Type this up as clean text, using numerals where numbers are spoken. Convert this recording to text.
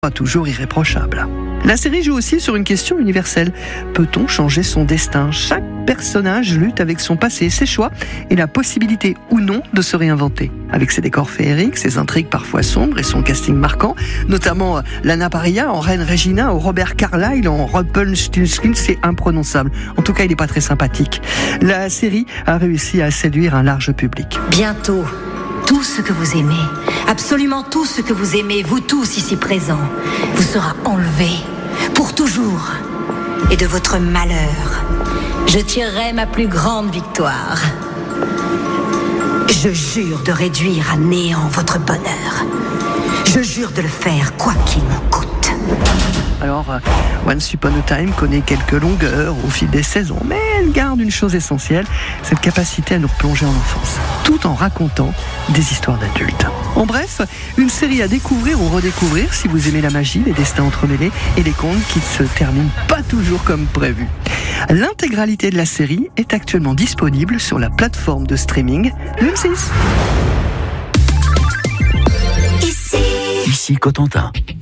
pas toujours irréprochable. La série joue aussi sur une question universelle. Peut-on changer son destin ? Chaque personnage lutte avec son passé, ses choix et la possibilité ou non de se réinventer. Avec ses décors féeriques, ses intrigues parfois sombres et son casting marquant, notamment Lana Parrilla en Reine Regina ou Robert Carlyle en Rumpelstiltskin, c'est imprononçable. En tout cas, il n'est pas très sympathique. La série a réussi à séduire un large public. Bientôt, tout ce que vous aimez, absolument tout ce que vous aimez, vous tous ici présents, vous sera enlevé pour toujours. Et de votre malheur, je tirerai ma plus grande victoire. Je jure de réduire à néant votre bonheur. Je jure de le faire quoi qu'il m'en coûte. Alors, Once Upon a Time connaît quelques longueurs au fil des saisons, mais elle garde une chose essentielle, cette capacité à nous replonger en enfance, tout en racontant des histoires d'adultes. En bref, une série à découvrir ou redécouvrir si vous aimez la magie, les destins entremêlés et les contes qui ne se terminent pas toujours comme prévu. L'intégralité de la série est actuellement disponible sur la plateforme de streaming M6. Ici Cotentin.